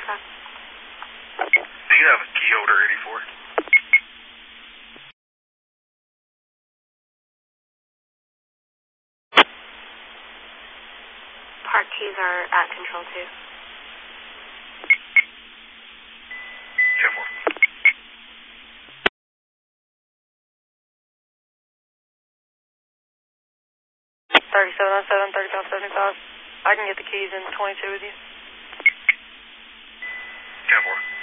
Do you have a key holder 84? Park keys are at control 2. 10-4. 3707, 3575. I can get the keys in 22 with you. 10-4.